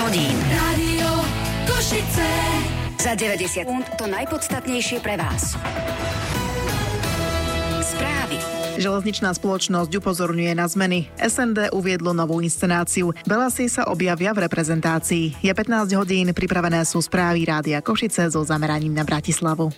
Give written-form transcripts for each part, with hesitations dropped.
hodín. Rádio Košice. Za 90 sekúnd to najpodstatnejšie pre vás. Správy. Železničná spoločnosť upozorňuje na zmeny. SND uviedlo novú inscenáciu. Belasy sa objavia v reprezentácii. Je 15 hodín, pripravené sú správy Rádia Košice so zameraním na Bratislavu.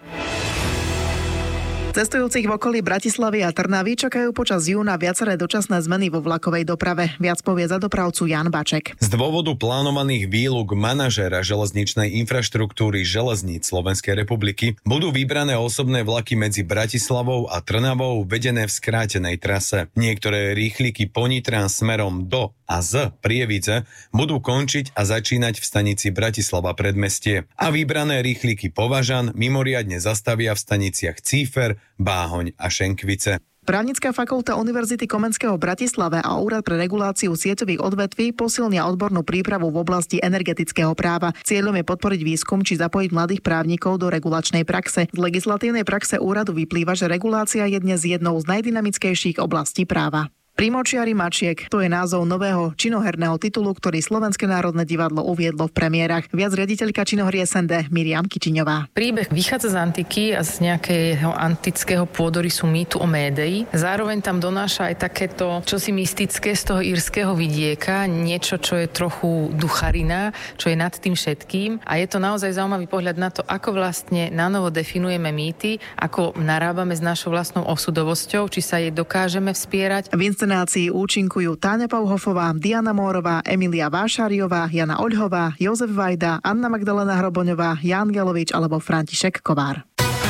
Cestujúcich v okolí Bratislavy a Trnavy čakajú počas júna viaceré dočasné zmeny vo vlakovej doprave. Viac povie za dopravcu Jan Baček. Z dôvodu plánovaných výluk manažéra železničnej infraštruktúry železníc Slovenskej republiky budú vybrané osobné vlaky medzi Bratislavou a Trnavou vedené v skrátenej trase. Niektoré rýchliky po Nitrán smerom do a z Prievidze budú končiť a začínať v stanici Bratislava Predmestie. A vybrané rýchliky Považan mimoriadne zastavia v staniciach Cífer, Báhoň a Šenkvice. Právnická fakulta Univerzity Komenského v Bratislave a Úrad pre reguláciu sieťových odvetví posilnia odbornú prípravu v oblasti energetického práva. Cieľom je podporiť výskum či zapojiť mladých právnikov do regulačnej praxe. Z legislatívnej praxe úradu vyplýva, že regulácia je dnes jednou z najdynamickejších oblastí práva. Primočiari mačiek, to je názov nového činoherného titulu, ktorý Slovenské národné divadlo uviedlo v premiérach. Viac riaditeľka činohry SND Miriam Kičiňová. Príbeh vychádza z antiky a z nejakého antického pôdorysu mýtu o Médei. Zároveň tam donáša aj takéto čosi mystické z toho írskeho vidieka, niečo, čo je trochu ducharina, čo je nad tým všetkým. A je to naozaj zaujímavý pohľad na to, ako vlastne nanovo definujeme mýty, ako narábame s našou vlastnou osudovosťou, či sa jej dokážeme vspierať. V inscenácii účinkujú Táňa Pauhofová, Diana Mórová, Emilia Vášáriová, Jana Oľhová, Jozef Vajda, Anna Magdalena Hroboňová, Ján Gelovič alebo František Kovár.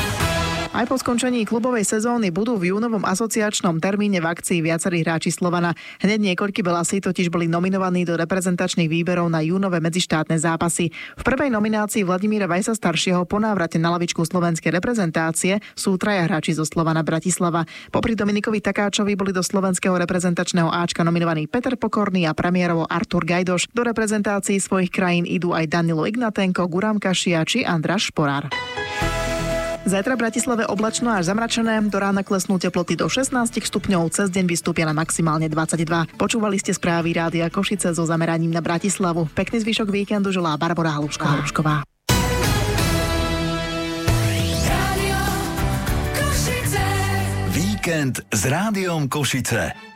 Aj po skončení klubovej sezóny budú v júnovom asociačnom termíne v akcii viacerí hráči Slovana. Hneď niekoľkí Belasy totiž boli nominovaní do reprezentačných výberov na júnové medzištátne zápasy. V prvej nominácii Vladimíra Vajsa staršieho po návrate na lavičku slovenskej reprezentácie sú traja hráči zo Slovana Bratislava. Popri Dominikovi Takáčovi boli do slovenského reprezentačného Ačka nominovaní Peter Pokorný a premiérovo Artur Gajdoš. Do reprezentácií svojich krajín idú aj Danilo Ignatenko, Guram Kašia či Andráš Šporár. Zajtra v Bratislave oblačno až zamračené, do rána klesnú teploty do 16 stupňov, cez deň vystúpia na maximálne 22. Počúvali ste správy Rádia Košice so zameraním na Bratislavu. Pekný zvyšok víkendu želá Barbora Halušková. Rádio Košice. Víkend s Rádiom Košice.